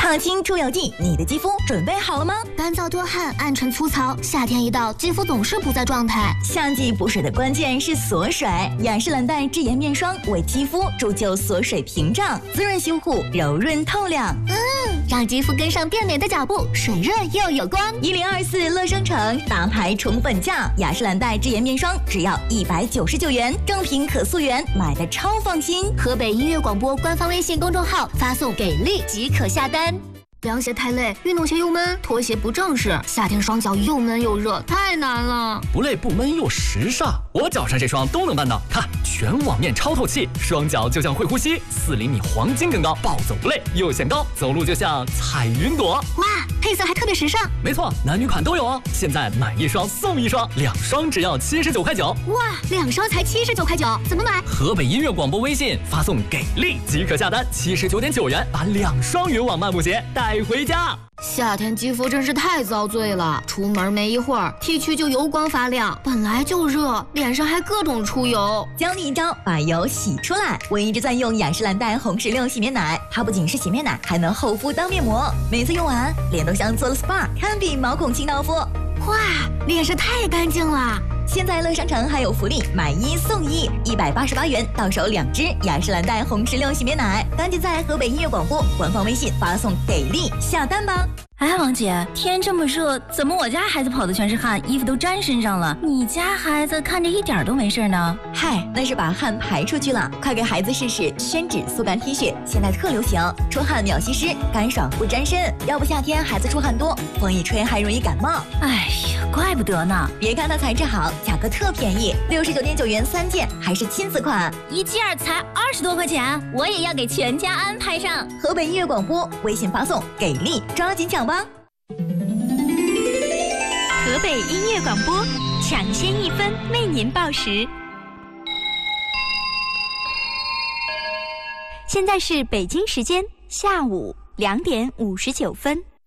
抗菌出油剂，你的肌肤准备好了吗？ 干燥多汗、暗沉粗糙，夏天一到，肌肤总是不在状态。 夏季补水的关键是锁水，雅诗兰黛智妍面霜为肌肤铸就锁水屏障，滋润修护，柔润透亮。 让肌肤跟上变美的脚步，水润又有光。 1024乐生城大牌宠粉价，雅诗兰黛智妍面霜只要199元，正品可溯源，买的超放心。 河北音乐广播官方微信公众号发送给力即可下单。凉鞋太累，运动鞋又闷，拖鞋不正式，夏天双脚又闷又热，太难了。 不累不闷又时尚，我脚上这双都能办到。看，全网面超透气，双脚就像会呼吸，4厘米黄金更高，暴走不累又显高，走路就像踩云朵。 哇，配色还特别时尚。 没错，男女款都有哦。现在买1双送1双，2双只要79块9。 哇，2双才79块9，怎么买？ 河北音乐广播微信发送给力即可下单，79.9元把2双云网漫步鞋带回家。 夏天肌肤真是太遭罪了，出门没一会儿，T 区就油光发亮，本来就热，脸上还各种出油。 教你一招把油洗出来，我一直在用雅诗兰黛红石榴洗面奶，它不仅是洗面奶，还能厚敷当面膜，每次用完脸都像做了 SPA， 堪比毛孔清道夫。 哇，脸是太干净了。 现在乐商城还有福利，买1送1，188元到手2支雅诗兰黛红石榴洗面奶，赶紧在河北音乐广播官方微信发送给力下单吧。 哎，王姐，天这么热，怎么我家孩子跑的全是汗，衣服都沾身上了？你家孩子看着一点都没事呢。 嗨，那是把汗排出去了。快给孩子试试宣纸速干 T 恤，现在特流行，出汗秒吸湿，干爽不沾身。要不夏天孩子出汗多，风一吹还容易感冒。 哎呀，怪不得呢。 别看它材质好，价格特便宜，69.9元3件，还是亲子款， 一件才20多块钱，我也要给全家安排上。 河北音乐广播微信发送给力，抓紧抢吧。 河北音乐广播，抢先1分为您报时。现在是北京时间下午2点59分。